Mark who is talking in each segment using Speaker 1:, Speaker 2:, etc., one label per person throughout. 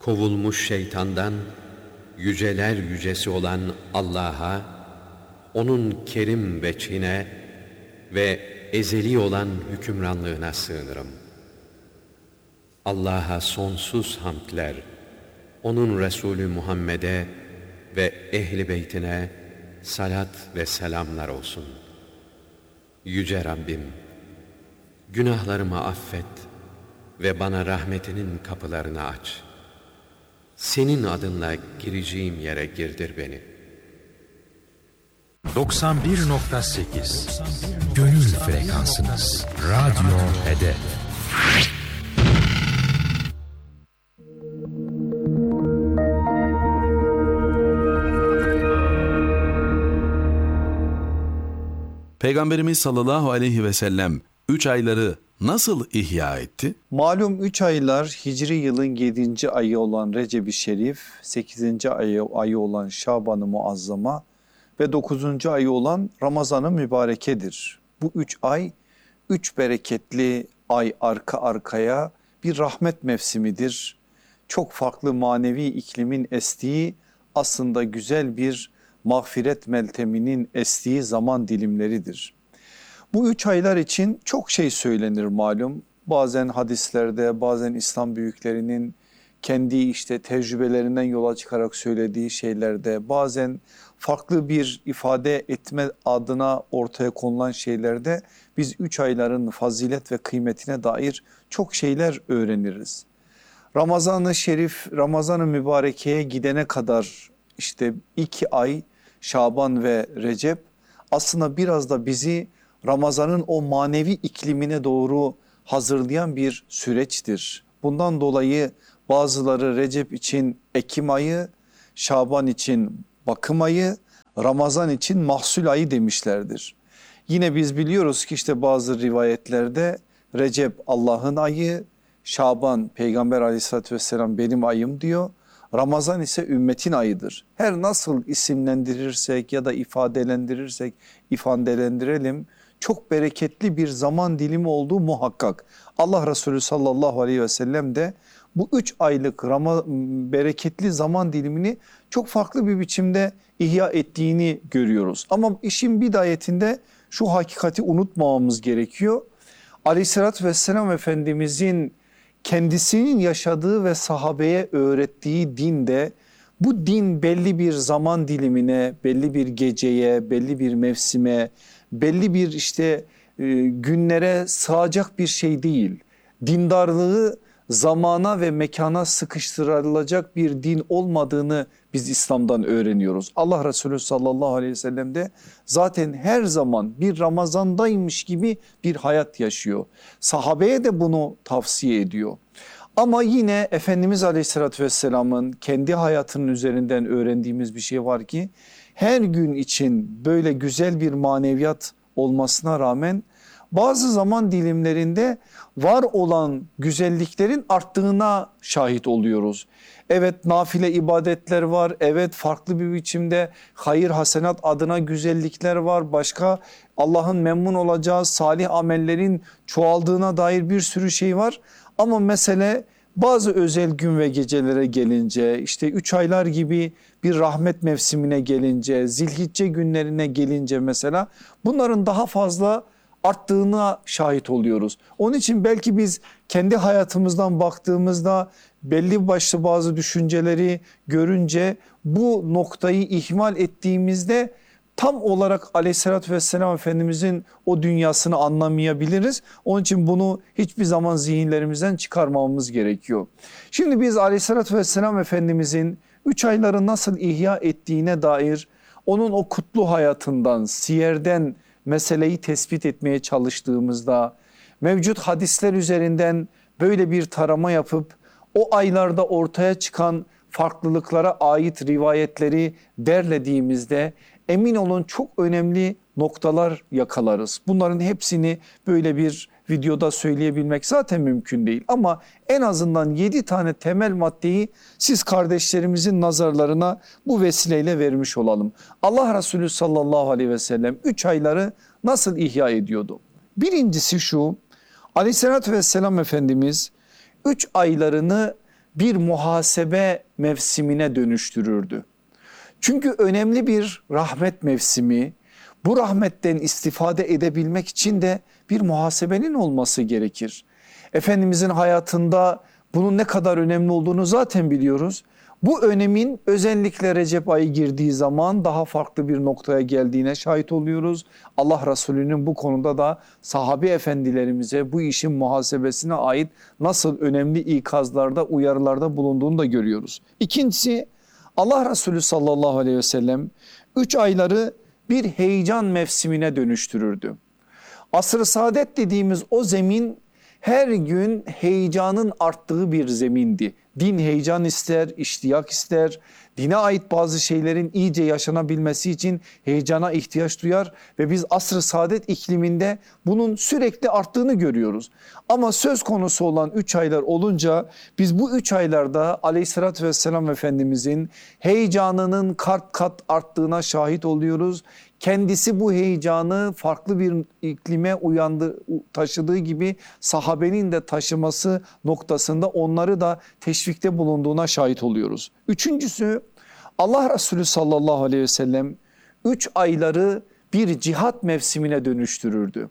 Speaker 1: Kovulmuş şeytandan yüceler yücesi olan Allah'a, onun kerim veçhine ve ezeli olan hükümranlığına sığınırım. Allah'a sonsuz hamdler, onun Resulü Muhammed'e ve ehli beytine salat ve selamlar olsun. Yüce Rabbim, günahlarımı affet ve bana rahmetinin kapılarını aç. Senin adınla gireceğim yere girdir beni.
Speaker 2: 91.8 Gönül frekansınız. Radyo Hedef.
Speaker 3: Peygamberimiz sallallahu aleyhi ve sellem 3 ayları nasıl ihya etti?
Speaker 4: Malum 3 aylar Hicri yılın 7. ayı olan Recep-i Şerif, 8. ayı olan Şaban-ı Muazzama ve 9. ayı olan Ramazan-ı Mübareke'dir. Bu 3 ay, 3 bereketli ay arka arkaya bir rahmet mevsimidir. Çok farklı manevi iklimin estiği, aslında güzel bir mağfiret melteminin estiği zaman dilimleridir. Bu 3 aylar için çok şey söylenir malum. Bazen hadislerde, bazen İslam büyüklerinin kendi tecrübelerinden yola çıkarak söylediği şeylerde, bazen farklı bir ifade etme adına ortaya konulan şeylerde biz 3 ayların fazilet ve kıymetine dair çok şeyler öğreniriz. Ramazan-ı Şerif, Ramazan-ı Mübareke'ye gidene kadar 2 ay Şaban ve Recep aslında biraz da bizi Ramazan'ın o manevi iklimine doğru hazırlayan bir süreçtir. Bundan dolayı bazıları Recep için Ekim ayı, Şaban için bakım ayı, Ramazan için mahsul ayı demişlerdir. Yine biz biliyoruz ki bazı rivayetlerde Recep Allah'ın ayı, Şaban Peygamber aleyhissalatü vesselam benim ayım diyor. Ramazan ise ümmetin ayıdır. Her nasıl isimlendirirsek ya da ifadelendirelim çok bereketli bir zaman dilimi olduğu muhakkak. Allah Resulü sallallahu aleyhi ve sellem de bu 3 aylık bereketli zaman dilimini çok farklı bir biçimde ihya ettiğini görüyoruz. Ama işin bidayetinde şu hakikati unutmamamız gerekiyor. Aleyhissalatü vesselam Efendimizin kendisinin yaşadığı ve sahabeye öğrettiği dinde bu din belli bir zaman dilimine, belli bir geceye, belli bir mevsime, belli bir günlere sığacak bir şey değil. Dindarlığı zamana ve mekana sıkıştırılacak bir din olmadığını biz İslam'dan öğreniyoruz. Allah Resulü sallallahu aleyhi ve sellem de zaten her zaman bir Ramazan'daymış gibi bir hayat yaşıyor. Sahabeye de bunu tavsiye ediyor. Ama yine Efendimiz aleyhissalatü vesselamın kendi hayatının üzerinden öğrendiğimiz bir şey var ki her gün için böyle güzel bir maneviyat olmasına rağmen bazı zaman dilimlerinde var olan güzelliklerin arttığına şahit oluyoruz. Evet, nafile ibadetler var, evet farklı bir biçimde hayır hasenat adına güzellikler var, başka Allah'ın memnun olacağı salih amellerin çoğaldığına dair bir sürü şey var. Ama mesele bazı özel gün ve gecelere gelince 3 aylar gibi bir rahmet mevsimine gelince, Zilhicce günlerine gelince mesela bunların daha fazla arttığına şahit oluyoruz. Onun için belki biz kendi hayatımızdan baktığımızda belli başlı bazı düşünceleri görünce bu noktayı ihmal ettiğimizde tam olarak aleyhissalatü vesselam Efendimizin o dünyasını anlamayabiliriz. Onun için bunu hiçbir zaman zihinlerimizden çıkarmamamız gerekiyor. Şimdi biz aleyhissalatü vesselam Efendimizin 3 ayları nasıl ihya ettiğine dair onun o kutlu hayatından, siyerden meseleyi tespit etmeye çalıştığımızda mevcut hadisler üzerinden böyle bir tarama yapıp o aylarda ortaya çıkan farklılıklara ait rivayetleri derlediğimizde emin olun çok önemli noktalar yakalarız. Bunların hepsini böyle bir videoda söyleyebilmek zaten mümkün değil. Ama en azından 7 tane temel maddeyi siz kardeşlerimizin nazarlarına bu vesileyle vermiş olalım. Allah Resulü sallallahu aleyhi ve sellem 3 ayları nasıl ihya ediyordu? Birincisi şu: aleyhissalatü vesselam Efendimiz 3 aylarını bir muhasebe mevsimine dönüştürürdü. Çünkü önemli bir rahmet mevsimi, bu rahmetten istifade edebilmek için de bir muhasebenin olması gerekir. Efendimizin hayatında bunun ne kadar önemli olduğunu zaten biliyoruz. Bu önemin özellikle Recep ayı girdiği zaman daha farklı bir noktaya geldiğine şahit oluyoruz. Allah Resulü'nün bu konuda da sahabe efendilerimize bu işin muhasebesine ait nasıl önemli ikazlarda, uyarılarda bulunduğunu da görüyoruz. İkincisi, Allah Resulü sallallahu aleyhi ve sellem 3 ayları bir heyecan mevsimine dönüştürürdü. Asr-ı saadet dediğimiz o zemin her gün heyecanın arttığı bir zemindi. Din heyecan ister, iştiyak ister. Dine ait bazı şeylerin iyice yaşanabilmesi için heyecana ihtiyaç duyar ve biz asr-ı saadet ikliminde bunun sürekli arttığını görüyoruz. Ama söz konusu olan 3 aylar olunca biz bu 3 aylarda aleyhissalatü vesselam Efendimizin heyecanının kat kat arttığına şahit oluyoruz. Kendisi bu heyecanı farklı bir iklime taşıdığı gibi sahabenin de taşıması noktasında onları da teşvikte bulunduğuna şahit oluyoruz. Üçüncüsü, Allah Resulü sallallahu aleyhi ve sellem 3 ayları bir cihat mevsimine dönüştürürdü.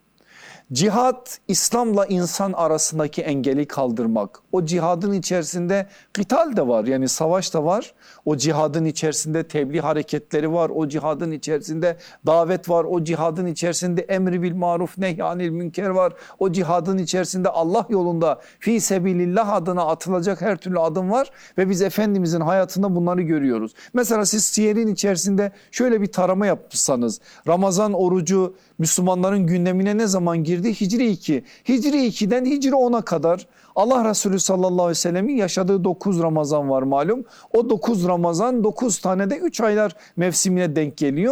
Speaker 4: Cihat, İslam'la insan arasındaki engeli kaldırmak. O cihadın içerisinde kıtal de var, yani savaş da var. O cihadın içerisinde tebliğ hareketleri var. O cihadın içerisinde davet var. O cihadın içerisinde emri bil maruf nehyanil münker var. O cihadın içerisinde Allah yolunda fi sebilillah adına atılacak her türlü adım var. Ve biz Efendimizin hayatında bunları görüyoruz. Mesela siz siyerin içerisinde şöyle bir tarama yapsanız, Ramazan orucu Müslümanların gündemine ne zaman girdi? Hicri 2. Hicri 2'den Hicri 10'a kadar Allah Resulü sallallahu aleyhi ve sellemin yaşadığı 9 Ramazan var malum. O 9 Ramazan 9 tane de 3 aylar mevsimine denk geliyor.